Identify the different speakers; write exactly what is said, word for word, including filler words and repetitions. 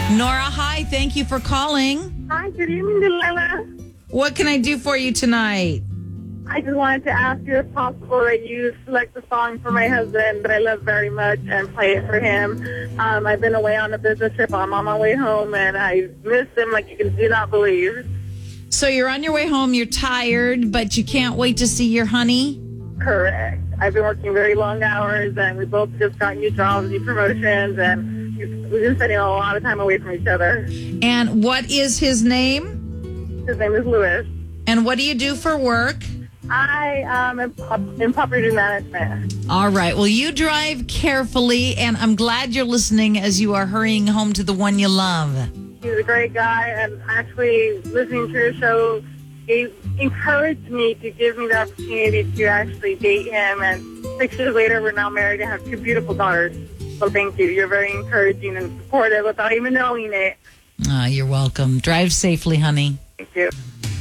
Speaker 1: Nora, hi. Thank you for calling.
Speaker 2: Hi, good evening, Delilah.
Speaker 1: What can I do for you tonight?
Speaker 2: I just wanted to ask you if possible that you select a song for my husband that I love very much and play it for him. Um, I've been away on a business trip. I'm on my way home, and I miss him like you can do not believe.
Speaker 1: So you're on your way home. You're tired, but you can't wait to see your honey?
Speaker 2: Correct. I've been working very long hours, and we both just got new jobs, new promotions, and we've been spending a lot of time away from each other.
Speaker 1: And what is his name?
Speaker 2: His name is Louis.
Speaker 1: And what do you do for work?
Speaker 2: I um, am pop- in property management.
Speaker 1: All right. Well, you drive carefully, and I'm glad you're listening as you are hurrying home to the one you love.
Speaker 2: He's a great guy, and actually listening to your show gave, encouraged me to give me the opportunity to actually date him. And six years later, we're now married and have two beautiful daughters. So thank you. You're very encouraging and supportive without even knowing it.
Speaker 1: Ah, you're welcome. Drive safely, honey.
Speaker 2: Thank you.